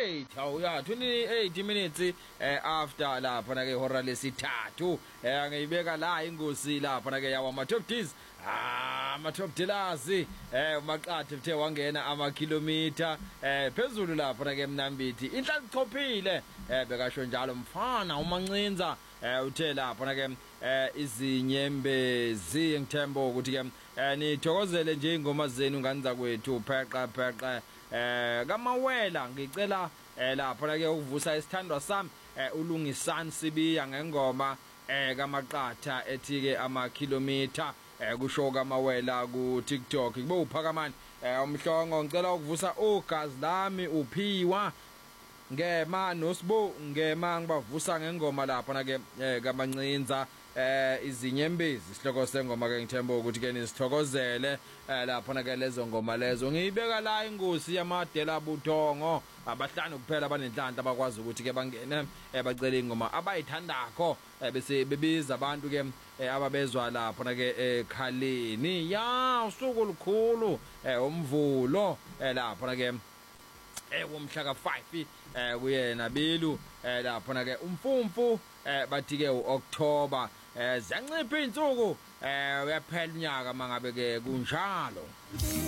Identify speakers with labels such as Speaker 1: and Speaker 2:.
Speaker 1: 28 awuya 28 minutes after lapha na ke ihora lesithathu ngiyibeka la ingosi lapha na ke yawa ma top Ds ama top dealers umaqathe uthe wangena amakhilometer phezulu lapha na ke Mnambithi inhla ichophile bekasho njalo mfana umancinza uthe lapha na ke izinyembezi ngithemba ukuthi ke nithokozele nje ingoma zenu nganza kwethu pheqa kamawela ngicela lapha na ke ukuvusa isithandwa sami ulungisani sibiya ngengoma kamaqatha ethi ke amakhilometer kusho kamawela ku TikTok kube uphakamani umhlongo ngicela ukuvusa ugazi lami uphiwa ngema nosbo ngema ngibavusa ngengoma lapha na ke kamancinza izinyembezi sihloko sengoma ke ngithemba ukuthi ke nisithokozele lapha na ke lezo ngoma lezo ngiyibeka la ingosi yamadela buthongo abahlanu kuphela abanenhlanhla abakwazi ukuthi ke bangene bacela ingoma abayithandakho bese bebiza abantu ke ababezwa lapha na ke ekhaleni ya usuku olukhulu umvulo lapha na ke womhla ka5 kuyena Bilu lapha na ke umfumfu bathi ke uOctober ziyancipha izinsuku uyaphela unyaka mangabe ke kunjalo.